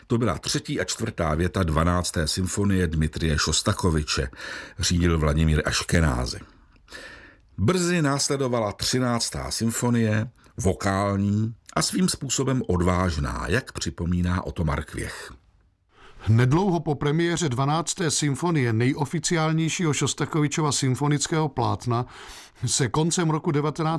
To byla 3. a 4. věta 12. symfonie Dmitrije Šostakoviče, řídil Vladimír Aškenázy. Brzy následovala 13. symfonie, vokální a svým způsobem odvážná, jak připomíná Otomar Kvěch. Nedlouho po premiéře 12. symfonie nejoficiálnějšího Šostakovičova symfonického plátna se koncem roku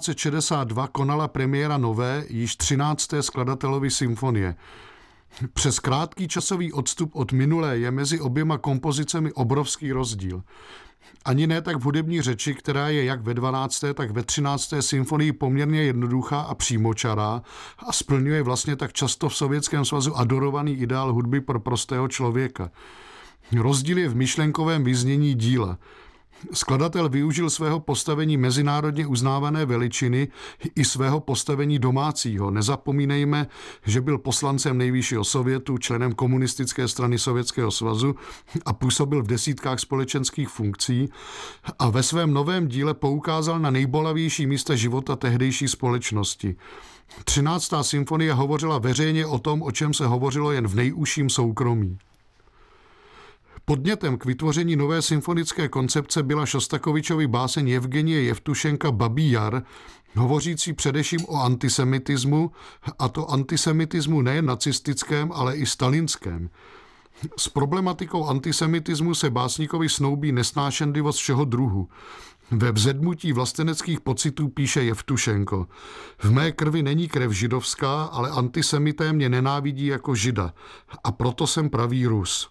1962 konala premiéra nové, již 13. skladatelovy symfonie. Přes krátký časový odstup od minulé je mezi oběma kompozicemi obrovský rozdíl. Ani ne tak v hudební řeči, která je jak ve 12. tak ve 13. symfonii poměrně jednoduchá a přímočará a splňuje vlastně tak často v Sovětském svazu adorovaný ideál hudby pro prostého člověka. Rozdíl je v myšlenkovém vyznění díla. Skladatel využil svého postavení mezinárodně uznávané veličiny i svého postavení domácího. Nezapomínejme, že byl poslancem nejvyššího sovětu, členem komunistické strany Sovětského svazu a působil v desítkách společenských funkcí a ve svém novém díle poukázal na nejbolavější místa života tehdejší společnosti. 13. symfonie hovořila veřejně o tom, o čem se hovořilo jen v nejužším soukromí. Podnětem k vytvoření nové symfonické koncepce byla Šostakovičovy báseň Jevgenije Jevtušenka Babí jar, hovořící především o antisemitismu, a to antisemitismu nejen nacistickém, ale i stalinském. S problematikou antisemitismu se básníkovi snoubí nesnášenlivost všeho druhu. Ve vzedmutí vlasteneckých pocitů píše Jevtušenko: v mé krvi není krev židovská, ale antisemité mě nenávidí jako žida a proto jsem pravý Rus.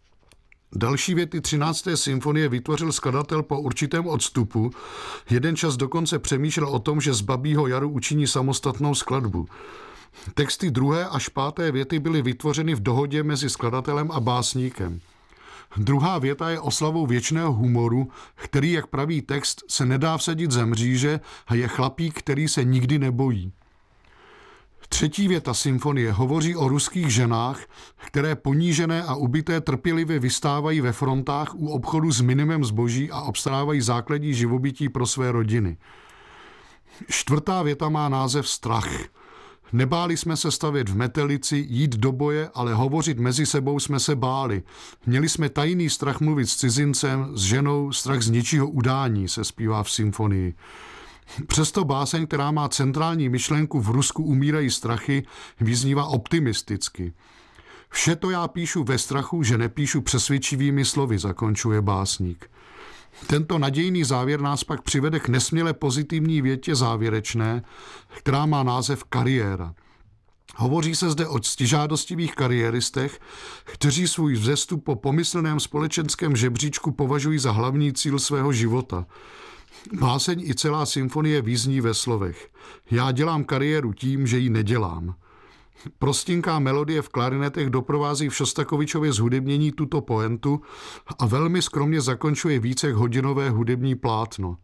Další věty 13. symfonie vytvořil skladatel po určitém odstupu. Jeden čas dokonce přemýšlel o tom, že z Babího jaru učiní samostatnou skladbu. Texty 2. až 5. věty byly vytvořeny v dohodě mezi skladatelem a básníkem. Druhá věta je oslavou věčného humoru, který, jak praví text, se nedá vsadit ze mříže a je chlapík, který se nikdy nebojí. Třetí věta symfonie hovoří o ruských ženách, které ponížené a ubité trpělivě vystávají ve frontách u obchodu s minimem zboží a obstarávají základní živobytí pro své rodiny. Čtvrtá věta má název Strach. Nebáli jsme se stavět v metelici, jít do boje, ale hovořit mezi sebou jsme se báli. Měli jsme tajný strach mluvit s cizincem, s ženou, strach z něčího udání, se zpívá v symfonii. Přesto báseň, která má centrální myšlenku v Rusku umírají strachy, vyznívá optimisticky. Vše to já píšu ve strachu, že nepíšu přesvědčivými slovy, zakončuje básník. Tento nadějný závěr nás pak přivede k nesměle pozitivní větě závěrečné, která má název Kariéra. Hovoří se zde o ctižádostivých kariéristech, kteří svůj vzestup po pomyslném společenském žebříčku považují za hlavní cíl svého života. Báseň i celá symfonie vyzní ve slovech: já dělám kariéru tím, že ji nedělám. Prostinká melodie v klarinetech doprovází v Šostakovičově zhudebnění tuto poentu a velmi skromně zakončuje vícehodinové hudební plátno.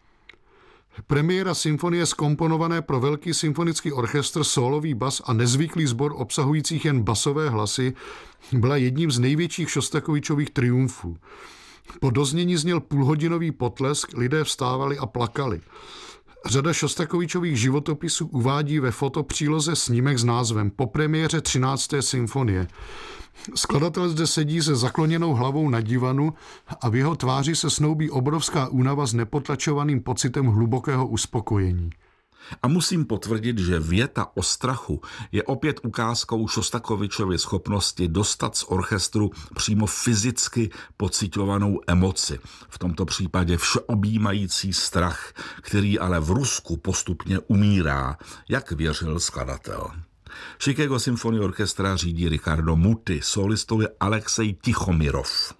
Premiéra symfonie zkomponované pro velký symfonický orchestr, sólový bas a nezvyklý sbor obsahujících jen basové hlasy byla jedním z největších Šostakovičových triumfů. Po doznění zněl půlhodinový potlesk, lidé vstávali a plakali. Řada Šostakovičových životopisů uvádí ve fotopříloze snímek s názvem Po premiéře 13. symfonie. Skladatel zde sedí se zakloněnou hlavou na divanu a v jeho tváři se snoubí obrovská únava s nepotlačovaným pocitem hlubokého uspokojení. A musím potvrdit, že věta o strachu je opět ukázkou Šostakovičovy schopnosti dostat z orchestru přímo fyzicky pociťovanou emoci. V tomto případě všeobjímající strach, který ale v Rusku postupně umírá, jak věřil skladatel. Chicago Symphony Orchestra řídí Ricardo Muti, solistou je Alexej Tichomirov.